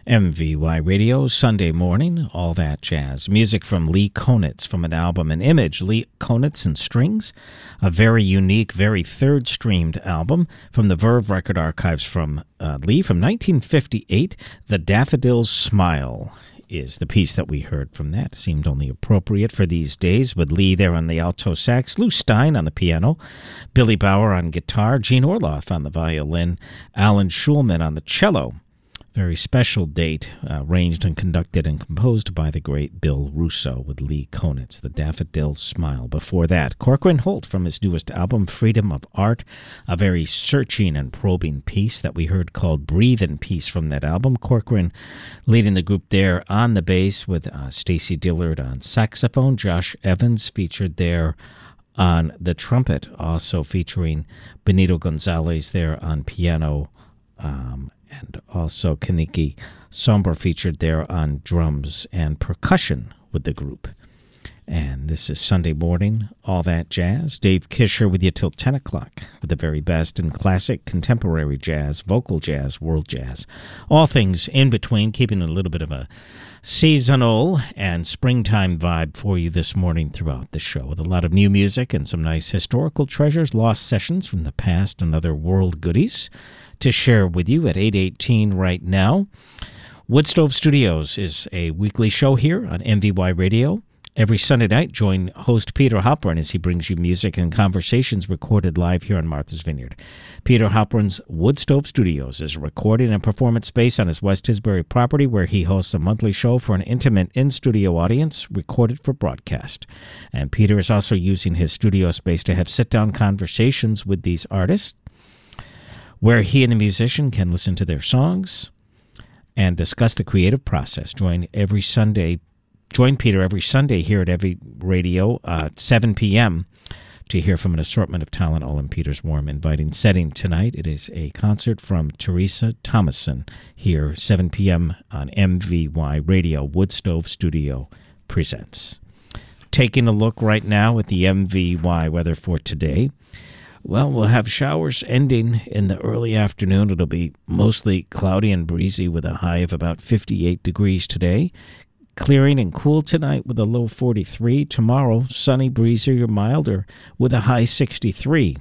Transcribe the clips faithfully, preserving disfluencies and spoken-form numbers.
M V Y Radio, Sunday morning, all that jazz. Music from Lee Konitz from an album, An Image, Lee Konitz and Strings. A very unique, very third-streamed album from the Verve record archives from uh, Lee from nineteen fifty-eight. The Daffodil's Smile is the piece that we heard from that. Seemed only appropriate for these days, with Lee there on the alto sax, Lou Stein on the piano, Billy Bauer on guitar, Gene Orloff on the violin, Alan Schulman on the cello. Very special date, uh, arranged and conducted and composed by the great Bill Russo with Lee Konitz, The Daffodil's Smile. Before that, Corcoran Holt from his newest album, Freedom of Art, a very searching and probing piece that we heard called Breathe in Peace from that album. Corcoran leading the group there on the bass with uh, Stacy Dillard on saxophone, Josh Evans featured there on the trumpet, also featuring Benito Gonzalez there on piano, um, and also Kaniki Somber featured there on drums and percussion with the group. And this is Sunday morning, all that jazz. Dave Kisher with you till ten o'clock with the very best in classic, contemporary jazz, vocal jazz, world jazz. All things in between, keeping a little bit of a seasonal and springtime vibe for you this morning throughout the show, with a lot of new music and some nice historical treasures, lost sessions from the past, and other world goodies to share with you at eight eighteen right now. Woodstove Studios is a weekly show here on M V Y Radio. Every Sunday night, join host Peter Halperin as he brings you music and conversations recorded live here on Martha's Vineyard. Peter Halperin's Woodstove Studios is a recording and performance space on his West Tisbury property, where he hosts a monthly show for an intimate in-studio audience recorded for broadcast. And Peter is also using his studio space to have sit-down conversations with these artists, where he and the musician can listen to their songs and discuss the creative process. Join every Sunday, join Peter every Sunday here at Every Radio uh, at seven p.m. to hear from an assortment of talent, all in Peter's warm, inviting setting. Tonight it is a concert from Teresa Thomason here, seven p.m. on M V Y Radio. Woodstove Studio presents. Taking a look right now at the M V Y weather for today. Well, we'll have showers ending in the early afternoon. It'll be mostly cloudy and breezy with a high of about fifty-eight degrees today. Clearing and cool tonight with a low forty-three. Tomorrow, sunny, breezy or milder with a high sixty-three.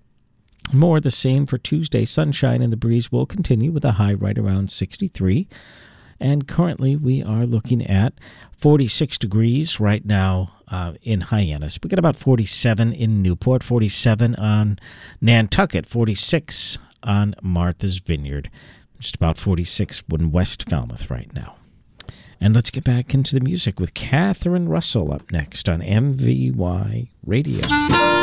More the same for Tuesday. Sunshine and the breeze will continue with a high right around sixty-three. And currently we are looking at forty-six degrees right now uh, in Hyannis. We got about forty-seven in Newport, forty-seven on Nantucket, forty-six on Martha's Vineyard, just about forty-six in West Falmouth right now. And let's get back into the music with Catherine Russell up next on M V Y Radio.